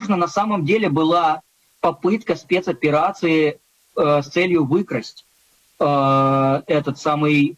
возможно, на самом деле была попытка спецоперации с целью выкрасть этот самый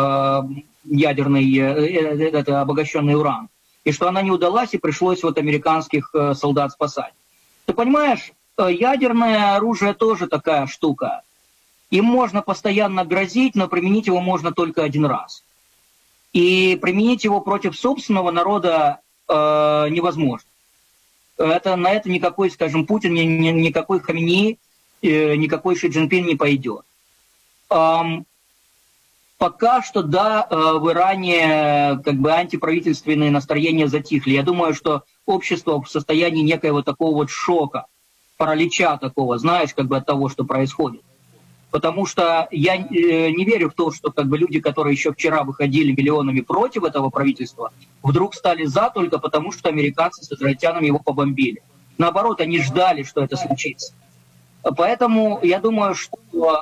ядерный, обогащенный уран. И что она не удалась, и пришлось вот американских солдат спасать. Ты понимаешь, ядерное оружие тоже такая штука. Им можно постоянно грозить, но применить его можно только один раз. И применить его против собственного народа невозможно. На это никакой, скажем, Путин, никакой Хаминеи, никакой Ши Цзиньпин не пойдет. Пока что, да, в Иране как бы антиправительственные настроения затихли. Я думаю, что общество в состоянии некоего такого вот шока, паралича такого, знаешь, как бы от того, что происходит. Потому что я не верю в то, что как бы люди, которые еще вчера выходили миллионами против этого правительства, вдруг стали за только потому, что американцы с израильтянами его побомбили. Наоборот, они ждали, что это случится. Поэтому я думаю, что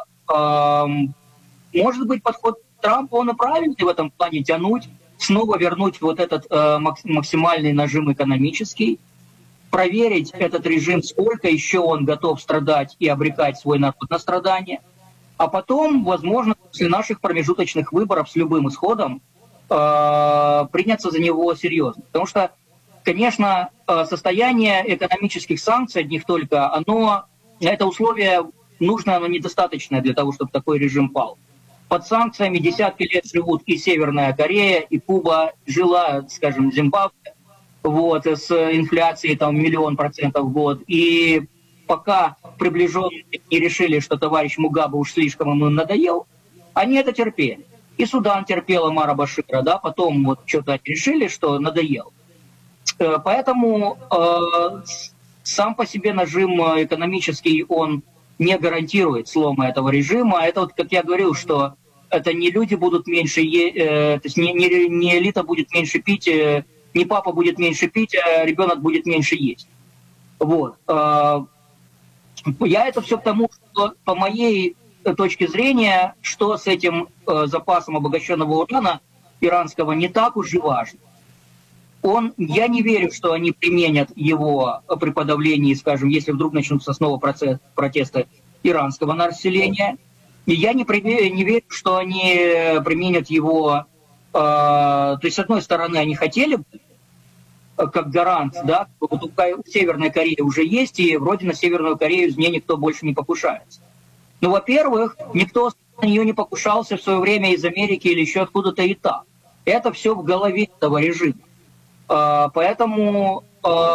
может быть подход Трампа, он и правильный в этом плане, тянуть, снова вернуть вот этот максимальный нажим экономический, проверить этот режим, сколько еще он готов страдать и обрекать свой народ на страдания, а потом, возможно, после наших промежуточных выборов с любым исходом приняться за него серьезно. Потому что, конечно, состояние экономических санкций одних только, это условие нужно, оно недостаточное для того, чтобы такой режим пал. Под санкциями десятки лет живут и Северная Корея, и Куба, жила, скажем, Зимбабве, вот, с инфляцией там 1 000 000% в год. И пока приближенные не решили, что товарищ Мугабе уж слишком ему надоел, они это терпели. И Судан терпел Омара Башира, да, потом вот что-то решили, что надоел. Поэтому сам по себе нажим экономический, он не гарантирует слома этого режима. Это вот, как я говорил, что это не люди будут меньше, то есть не элита будет меньше пить, не папа будет меньше пить, а ребенок будет меньше есть. Вот. Я это все к тому, что по моей точке зрения, что с этим запасом обогащенного урана иранского не так уж и важно. Я не верю, что они применят его при подавлении, скажем, если вдруг начнутся снова протесты иранского населения. И я не верю, что они применят его. То есть, с одной стороны, они хотели бы, как гарант, да, вот у Северной Кореи уже есть, и вроде на Северную Корею из нее никто больше не покушается. Ну, во-первых, никто на нее не покушался в свое время из Америки или еще откуда-то и так. Это все в голове этого режима. Поэтому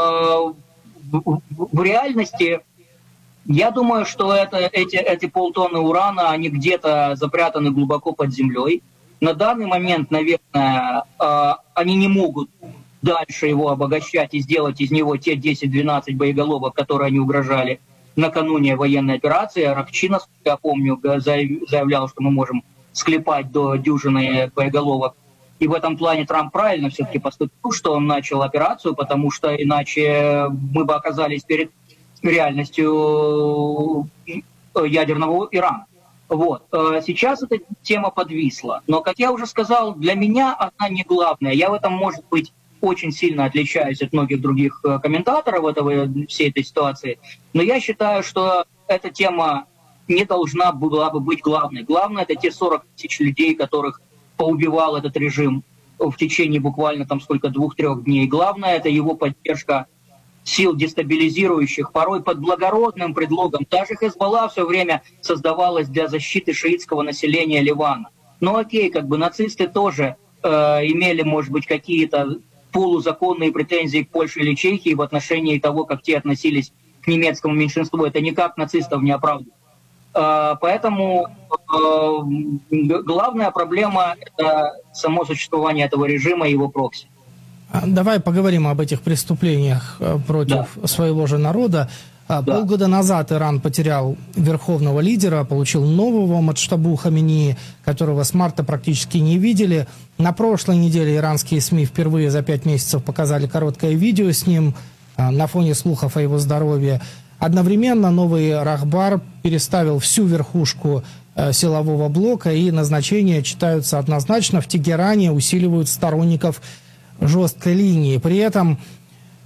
в реальности я думаю, что эти полтонны урана, они где-то запрятаны глубоко под землей. На данный момент, наверное, они не могут дальше его обогащать и сделать из него те 10-12 боеголовок, которые они угрожали накануне военной операции. Ракчина, я помню, заявлял, что мы можем склепать до дюжины боеголовок. И в этом плане Трамп правильно все-таки поступил, что он начал операцию, потому что иначе мы бы оказались перед реальностью ядерного Ирана. Вот. Сейчас эта тема подвисла. Но, как я уже сказал, для меня она не главная. Я в этом, может быть, очень сильно отличаюсь от многих других комментаторов всей этой ситуации. Но я считаю, что эта тема не должна была бы быть главной. Главное — это те 40 тысяч людей, которых поубивал этот режим в течение буквально 2-3 дней. Главное — это его поддержка сил дестабилизирующих, порой под благородным предлогом. Та же Хезболла в свое время создавалась для защиты шиитского населения Ливана. Ну окей, как бы нацисты тоже имели, может быть, какие-то полузаконные претензии к Польше или Чехии в отношении того, как те относились к немецкому меньшинству. Это никак нацистов не оправдывает. Поэтому главная проблема — это само существование этого режима и его прокси. Давай поговорим об этих преступлениях против своего же народа. Полгода назад Иран потерял верховного лидера, получил нового Муджтабу Хаминеи, которого с марта практически не видели. На прошлой неделе иранские СМИ впервые за 5 месяцев показали короткое видео с ним на фоне слухов о его здоровье. Одновременно новый Рахбар переставил всю верхушку силового блока, и назначения читаются однозначно: в Тегеране усиливают сторонников жесткой линии. При этом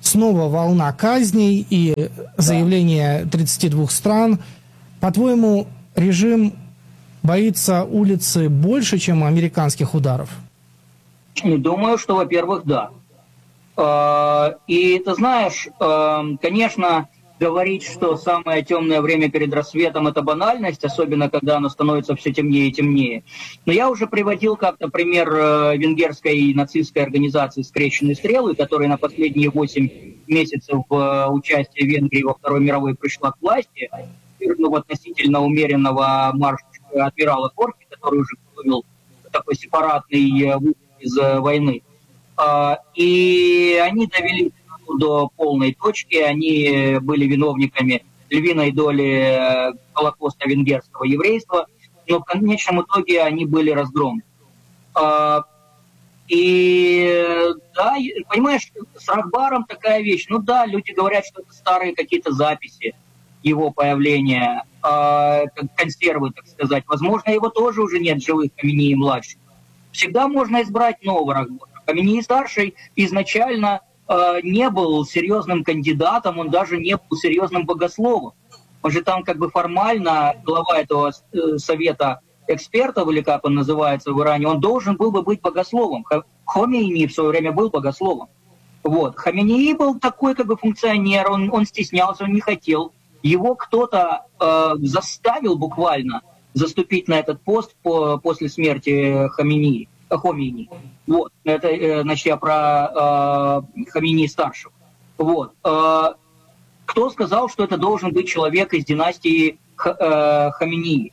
снова волна казней и заявления 32 стран. По-твоему, режим боится улицы больше, чем американских ударов? Думаю, что, во-первых, да. И ты знаешь, конечно, говорить, что самое темное время перед рассветом – это банальность, особенно когда оно становится все темнее и темнее. Но я уже приводил как-то пример венгерской нацистской организации «Скрещенные стрелы», которая на последние 8 месяцев участия Венгрии во Второй мировой пришла к власти, относительно умеренного маршала адмирала Корки, который уже готовил такой сепаратный выход из войны. И они довели до полной точки, они были виновниками львиной доли Холокоста венгерского еврейства, но в конечном итоге они были разгромлены. И да, понимаешь, с Рахбаром такая вещь. Ну да, люди говорят, что это старые какие-то записи его появления, консервы, так сказать. Возможно, его тоже уже нет живых, Хаминеи-младший. Всегда можно избрать нового Рахбара. Хаминеи-старший изначально не был серьезным кандидатом, он даже не был серьезным богословом. Он же там как бы формально глава этого совета экспертов, или как он называется в Иране, он должен был бы быть богословом. Хомейни в свое время был богословом. Вот. Хаминеи был такой как бы функционер, он стеснялся, он не хотел. Его кто-то заставил буквально заступить на этот пост после смерти Хомейни. Вот. Это, значит, я про Хаминеи-старшего. Вот. Кто сказал, что это должен быть человек из династии Хаминеи?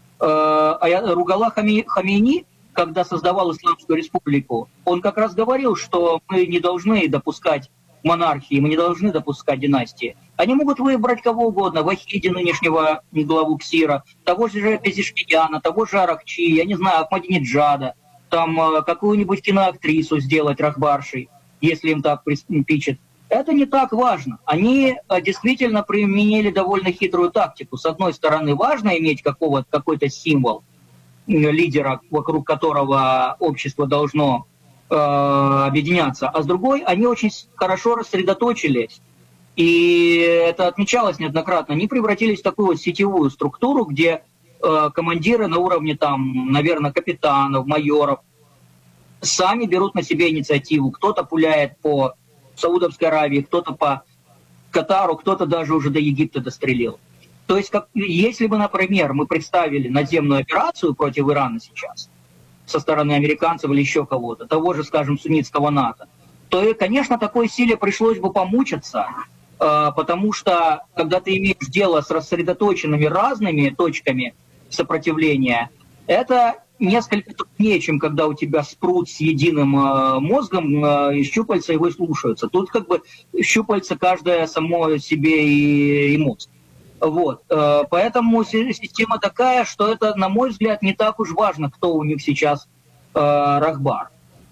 Ругалла Хомейни, когда создавал Исламскую республику, он как раз говорил, что мы не должны допускать монархии, мы не должны допускать династии. Они могут выбрать кого угодно, Вахиди, нынешнего главу Ксира, того же Пезешкияна, того же Аракчи, я не знаю, Ахмадинеджада, там какую-нибудь киноактрису сделать рахбаршей, если им так припичат. Это не так важно. Они действительно применили довольно хитрую тактику. С одной стороны, важно иметь какой-то символ лидера, вокруг которого общество должно объединяться, а с другой, они очень хорошо рассредоточились. И это отмечалось неоднократно. Они превратились в такую вот сетевую структуру, где командиры на уровне, там, наверное, капитанов, майоров сами берут на себя инициативу. Кто-то пуляет по Саудовской Аравии, кто-то по Катару, кто-то даже уже до Египта дострелил. То есть, если бы, например, мы представили наземную операцию против Ирана сейчас со стороны американцев или еще кого-то, того же, скажем, суннитского НАТО, то, конечно, такой силе пришлось бы помучиться, потому что, когда ты имеешь дело с рассредоточенными разными точками сопротивления, это несколько труднее, чем когда у тебя спрут с единым мозгом, и щупальца его слушаются. Тут как бы щупальца каждое само себе и мозг. Вот. Поэтому система такая, что это, на мой взгляд, не так уж важно, кто у них сейчас рахбар.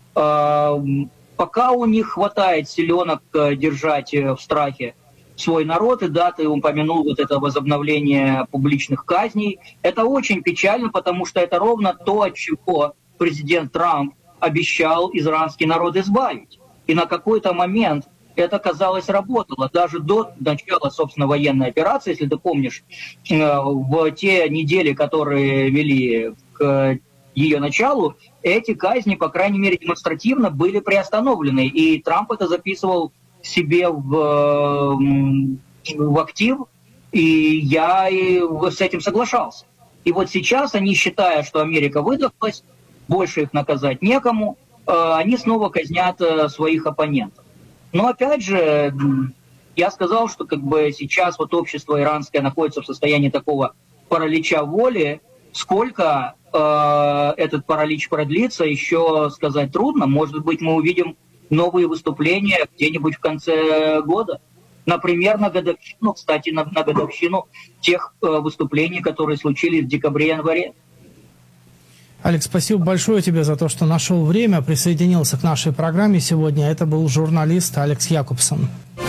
Пока у них хватает силенок держать в страхе свой народ, и да, ты упомянул вот это возобновление публичных казней. Это очень печально, потому что это ровно то, от чего президент Трамп обещал израильский народ избавить. И на какой-то момент это, казалось, работало. Даже до начала, собственно, военной операции, если ты помнишь, в те недели, которые вели к ее началу, эти казни, по крайней мере, демонстративно были приостановлены. И Трамп это записывал себе в актив, и я с этим соглашался. И вот сейчас они, считая, что Америка выдохлась, больше их наказать некому, они снова казнят своих оппонентов. Но опять же, я сказал, что как бы сейчас вот общество иранское находится в состоянии такого паралича воли. Сколько этот паралич продлится, еще сказать трудно. Может быть, мы увидим новые выступления где-нибудь в конце года. Например, на годовщину, кстати, на годовщину тех выступлений, которые случились в декабре-январе. Алекс, спасибо большое тебе за то, что нашел время, присоединился к нашей программе сегодня. Это был журналист Алекс Якобсон.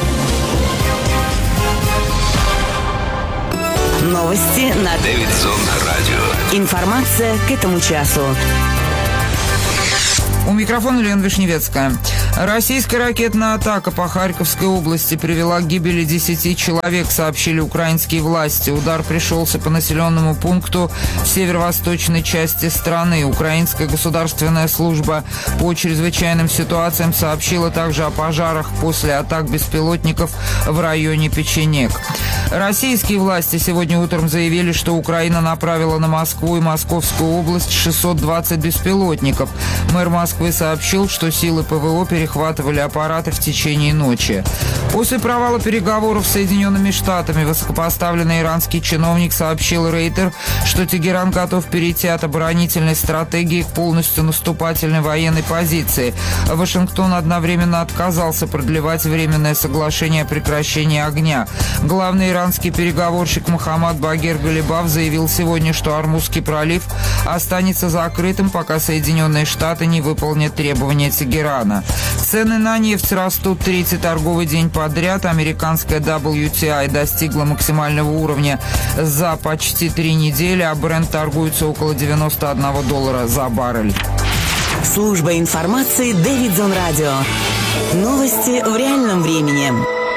Новости на Дэвидсон радио. Информация к этому часу. У микрофона Лена Вишневецкая. Российская ракетная атака по Харьковской области привела к гибели 10 человек, сообщили украинские власти. Удар пришелся по населенному пункту в северо-восточной части страны. Украинская государственная служба по чрезвычайным ситуациям сообщила также о пожарах после атак беспилотников в районе Печенег. Российские власти сегодня утром заявили, что Украина направила на Москву и Московскую область 620 беспилотников. Мэр Москвы сообщил, что силы ПВО перехватывали аппараты в течение ночи. После провала переговоров с Соединенными Штатами высокопоставленный иранский чиновник сообщил Рейтер, что Тегеран готов перейти от оборонительной стратегии к полностью наступательной военной позиции. Вашингтон одновременно отказался продлевать временное соглашение о прекращении огня. Главный иранский переговорщик Мохаммад Багир Галибаф заявил сегодня, что Ормузский пролив останется закрытым, пока Соединенные Штаты не выполнят требования Тегерана. Цены на нефть растут третий торговый день подряд. Американская WTI достигла максимального уровня за почти 3 недели, а Брент торгуется около $91 за баррель. Служба информации Дэвидсон Радио. Новости в реальном времени.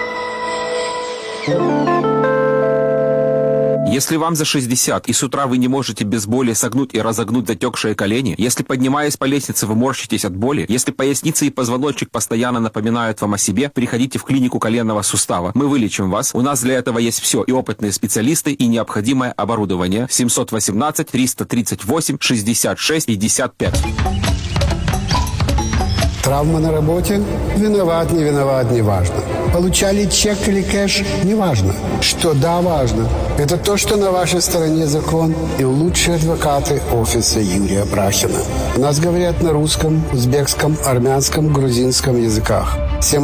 Если вам за 60 и с утра вы не можете без боли согнуть и разогнуть затекшие колени, если, поднимаясь по лестнице, вы морщитесь от боли, если поясница и позвоночник постоянно напоминают вам о себе, приходите в клинику коленного сустава. Мы вылечим вас. У нас для этого есть все: и опытные специалисты, и необходимое оборудование. 718-338-66-55. Травма на работе? Виноват, не виноват, не важно. Получали чек или кэш? Не важно. Что да, важно. Это то, что на вашей стороне закон и лучшие адвокаты офиса Юрия Брахина. У нас говорят на русском, узбекском, армянском, грузинском языках.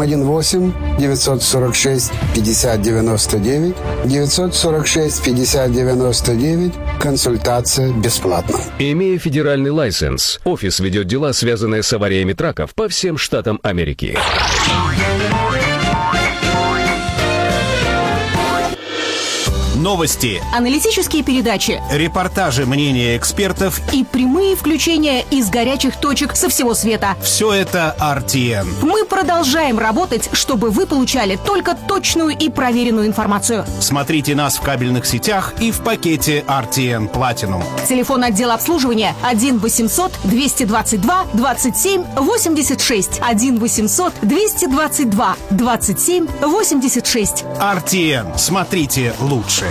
718-946-5099, 946-5099. Консультация бесплатна. Имея федеральный лайсенс, офис ведет дела, связанные с авариями траков по всем штатам Америки. Новости, аналитические передачи, репортажи, мнения экспертов и прямые включения из горячих точек со всего света. Все это RTN. Мы продолжаем работать, чтобы вы получали только точную и проверенную информацию. Смотрите нас в кабельных сетях и в пакете RTN Platinum. Телефон отдела обслуживания 1-800-222-27-86. 1-800-222-27-86. RTN. Смотрите лучше.